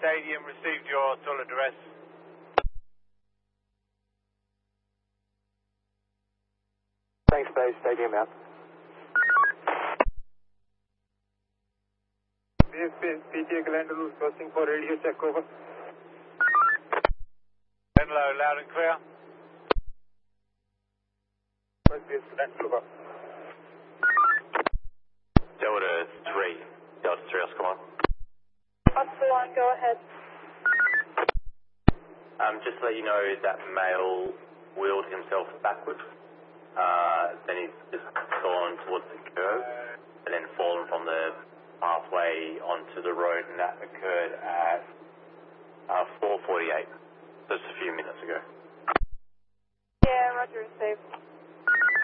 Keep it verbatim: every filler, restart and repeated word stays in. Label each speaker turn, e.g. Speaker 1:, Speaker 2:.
Speaker 1: Stadium, received your toll address.
Speaker 2: Thanks, Bay Stadium out.
Speaker 3: Base base, P T A Glendale Route crossing for radio check over.
Speaker 1: Hello, loud and clear.
Speaker 3: West base Glendale over.
Speaker 4: Delta three, Delta three, Oscar one.
Speaker 5: Oscar one, go ahead.
Speaker 4: Um, just to let you know that male wheeled himself backwards. Uh, then he's just gone towards the curve and then fallen from the pathway onto the road, and that occurred at uh, four forty-eight, just a few minutes ago.
Speaker 5: Yeah, roger, safe.